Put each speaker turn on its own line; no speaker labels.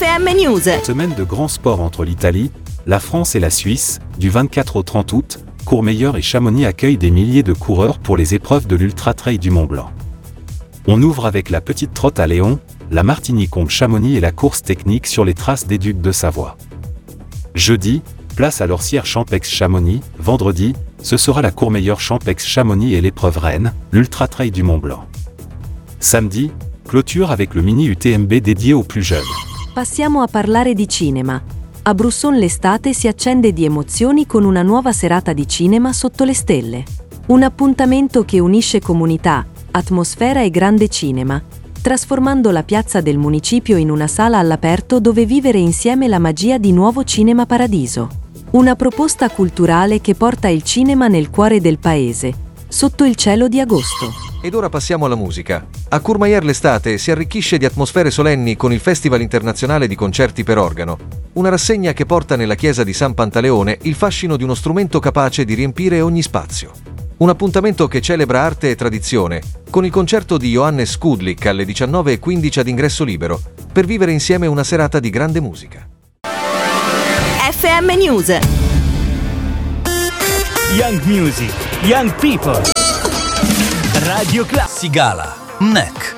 FM News.
Semaine de grand sport entre l'Italie, la France et la Suisse, du 24 au 30 août, Courmayeur et Chamonix accueillent des milliers de coureurs pour les épreuves de l'Ultra Trail du Mont-Blanc. On ouvre avec la petite trotte à Léon, la Martigny-Combe-Chamonix et la course technique sur les traces des Ducs de Savoie. Jeudi, place à l'Orsière-Champex-Chamonix. Vendredi, ce sera la Courmayeur-Champex-Chamonix et l'épreuve reine, l'Ultra Trail du Mont-Blanc. Samedi, clôture avec le mini UTMB dédié aux plus jeunes.
Passiamo a parlare di cinema. A Brusson l'estate si accende di emozioni con una nuova serata di cinema sotto le stelle. Un appuntamento che unisce comunità, atmosfera e grande cinema, trasformando la piazza del municipio in una sala all'aperto dove vivere insieme la magia di Nuovo Cinema Paradiso. Una proposta culturale che porta il cinema nel cuore del paese, sotto il cielo di agosto.
Ed ora passiamo alla musica. A Courmayeur l'estate si arricchisce di atmosfere solenni con il Festival Internazionale di Concerti per Organo, una rassegna che porta nella chiesa di San Pantaleone il fascino di uno strumento capace di riempire ogni spazio. Un appuntamento che celebra arte e tradizione, con il concerto di Johannes Kudlik alle 19:15 ad ingresso libero, per vivere insieme una serata di grande musica.
FM News.
Young Music, Young People. Radio Sigala, NEC.